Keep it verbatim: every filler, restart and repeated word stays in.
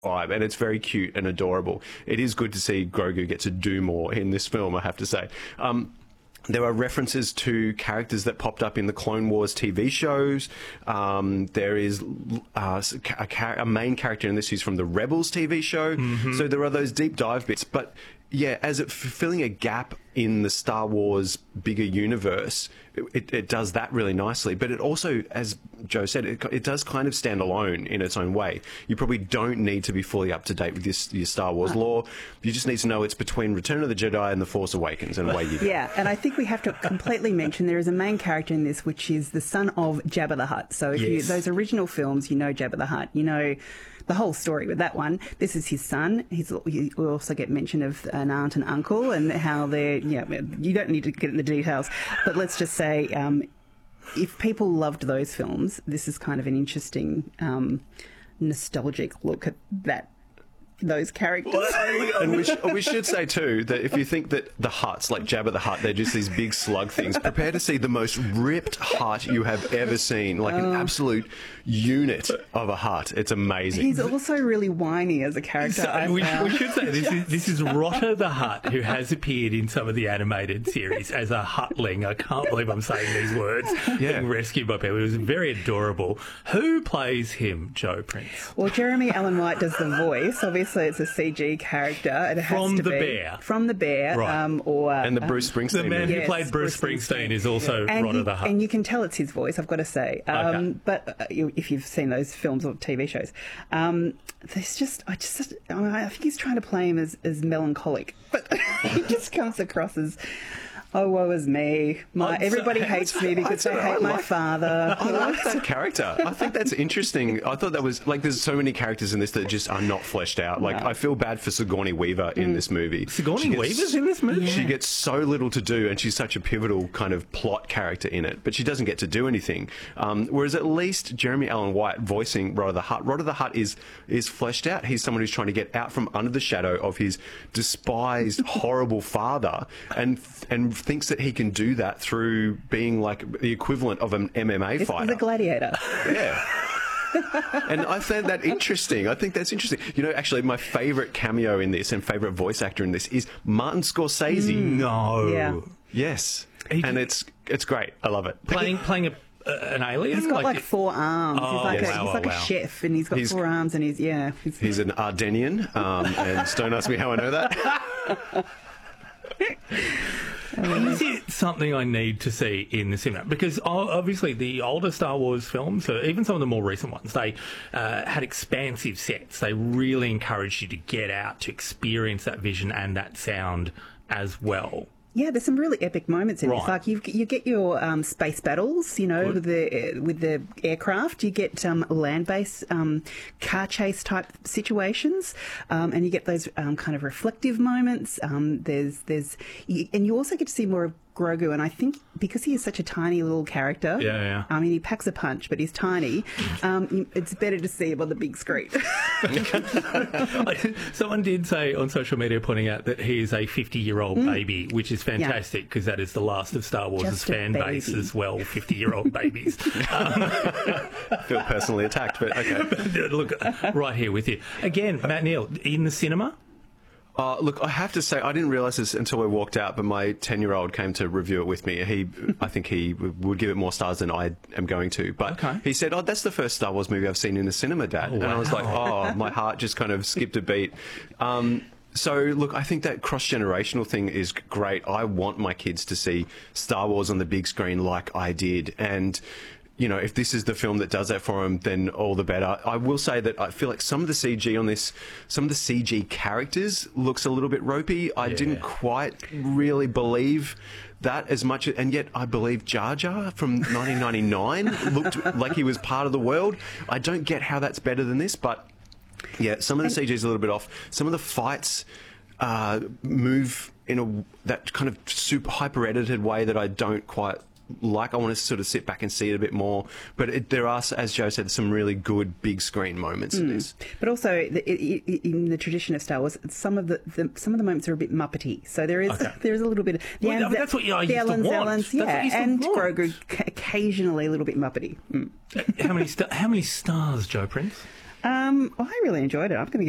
vibe, and it's very cute and adorable. It is good to see Grogu get to do more in this film, I have to say. Um, There are references to characters that popped up in the Clone Wars T V shows. Um, there is uh, a, char- a main character in this who's from the Rebels T V show. Mm-hmm. So there are those deep dive bits. But yeah, as it filling a gap in the Star Wars bigger universe, it, it does that really nicely. But it also, as Joe said, it, it does kind of stand alone in its own way. You probably don't need to be fully up to date with your, your Star Wars lore. You just need to know it's between Return of the Jedi and The Force Awakens, and away you go. Yeah, and I think we have to completely mention there is a main character in this, which is the son of Jabba the Hutt. So if yes. you, those original films, you know Jabba the Hutt. You know the whole story with that one. This is his son. He's, we also get mention of an aunt and uncle and how they're, yeah, you don't need to get in the details, but let's just say um, if people loved those films, this is kind of an interesting um, nostalgic look at that. Those characters. And we, sh- we should say too that if you think that the Hutts, like Jabba the Hutt, they're just these big slug things, prepare to see the most ripped Hutt you have ever seen, like an absolute unit of a Hutt. It's amazing. He's also really whiny as a character. So we, we should say this is this is Rotter the Hutt, who has appeared in some of the animated series as a Huttling. I can't believe I'm saying these words. Yeah. Being rescued by people. It was very adorable. Who plays him, Joe Prince? Well, Jeremy Allen White does the voice. Obviously, it's a C G character. It has From to The be Bear. From The Bear. Right. Um, or And the Bruce Springsteen. The man movie. who Yes, played Bruce, Bruce Springsteen, Springsteen. is also and Rotter you, the Hutt. and you can tell it's his voice, I've got to say. Um, Okay. But uh, you, if you've seen those films or T V shows, um, there's just, I just, I, mean, I think he's trying to play him as, as melancholic, but he just comes across as, oh, woe is me. My, Oh, everybody so- hates me because I they hate my like- father. I like that character. I think that's interesting. I thought that was, like, there's so many characters in this that just are not fleshed out. Like, No. I feel bad for Sigourney Weaver in this movie. Sigourney She gets- Weaver's in this movie? She gets so little to do, and she's such a pivotal kind of plot character in it, but she doesn't get to do anything. Um, whereas at least Jeremy Allen White voicing Rotter the Hutt, Rotter the Hutt is, is fleshed out. He's someone who's trying to get out from under the shadow of his despised, horrible father, and and thinks that he can do that through being like the equivalent of an M M A This fighter. is a gladiator. Yeah. And I found that interesting. I think that's interesting. You know, actually, my favourite cameo in this and favourite voice actor in this is Martin Scorsese. No. Yeah. Yes. He- and it's it's great. I love it. Playing playing a, uh, an alien? He's got like, four arms. Oh, he's like, yes. a, he's wow, like wow. a chef, and he's got He's- four arms, and he's yeah. He's, He's an Ardennian, um, and don't ask me how I know that. Is it something I need to see in the cinema? Because o- obviously the older Star Wars films, or even some of the more recent ones, they uh, had expansive sets. They really encouraged you to get out, to experience that vision and that sound as well. Yeah, there's some really epic moments in Right. this. Like you, you get your um, space battles, you know, with the uh, with the aircraft. You get um, land-based um, car chase type situations, um, and you get those um, kind of reflective moments. Um, there's there's you, and you also get to see more of Grogu, and I think because he is such a tiny little character, Yeah, yeah. I mean, he packs a punch, but he's tiny. Um, you- it's better to see him on the big screen. Someone did say on social media, pointing out that he is a fifty-year-old baby, which is fantastic because that is the last of Star Wars' Just a fan base baby. as well, fifty-year-old babies. I feel personally attacked, but okay. Look, right here with you. Again, Matt Neal, in the cinema? Uh, look, I have to say, I didn't realise this until I walked out, but my ten-year-old came to review it with me. He, I think he w- would give it more stars than I am going to. But Okay. he said, oh, that's the first Star Wars movie I've seen in the cinema, Dad. And I was like, oh, my heart just kind of skipped a beat. Um, so, look, I think that cross-generational thing is great. I want my kids to see Star Wars on the big screen like I did. And you know, if this is the film that does that for him, then all the better. I will say that I feel like some of the C G on this, some of the C G characters looks a little bit ropey. I Yeah. didn't quite really believe that as much, and yet I believe Jar Jar from nineteen ninety-nine looked like he was part of the world. I don't get how that's better than this, but yeah, some of the C G is a little bit off. Some of the fights uh, move in a that kind of super hyper edited way that I don't quite like. I want to sort of sit back and see it a bit more, but it, there are, as Joe said, some really good big screen moments in this. But also, the, i i in the tradition of Star Wars, some of the, the some of the moments are a bit Muppety. So there is Okay. there is a little bit of the Well, Anz- that's what you- I the used to Ellens, want. Ellens, That's what I yeah, used to and want. Grogu c- occasionally a little bit Muppety. Mm. How many sta- how many stars, Joe Prince? Um, I really enjoyed it. I'm going to